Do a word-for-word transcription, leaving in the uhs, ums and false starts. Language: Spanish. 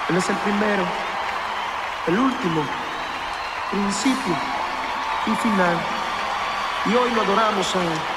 Él es el primero, el último, principio y final. Y hoy lo adoramos a Él.